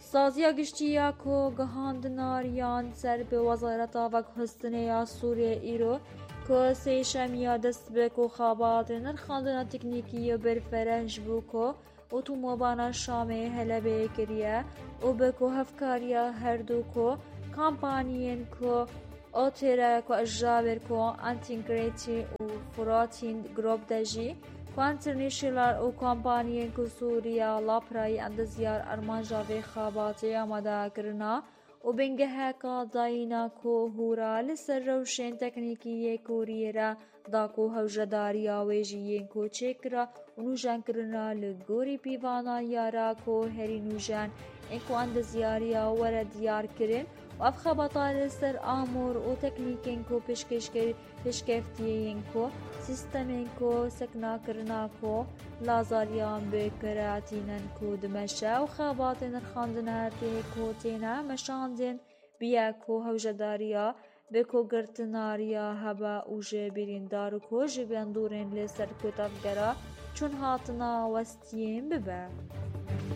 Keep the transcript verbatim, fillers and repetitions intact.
سازیا گشتیا کو گهاندناریان سر به وزارتا و هستنیا سوریه ایرو کو سیشمیا دست به کو خابات نرخاندنا تکنیکی برفرنج بو کو اتومبانا شامه هلبه کریه و به کو هفکاریا هر دو کو کامپانیین کو اوترا کو اجابر کو انتینگریتی و فراتین گروپ دجی کوانترنیشنال و کمپانیین کو سوریا لاپرای اندزیار ارمانجا و خاباتی آماده کرنا و بنگه هکا داینا کو هورا لسر روشن تکنیکی کوریرا دا کو هوجداریا ویجیین کو چکرا و نوجان کرنا لگوری پیوانا یارا کو هری نوجان این کو اندزیاریا ورد دیار کرن و اف خبطا لسر آمور و تکنیکین کو پشکش کر پشکفتیین کو سیستمین کو سکنا کرنا کو لازاریان بکراتینن کو دمشا و خاباتن خاندن هرتی کو تینا مشاندن بیا کو هوجداریا بکو گرتناریا هبا و جبیرین دارو کو جبیان دورین لسر کتاب گرا چون هاتنا وستیم ببه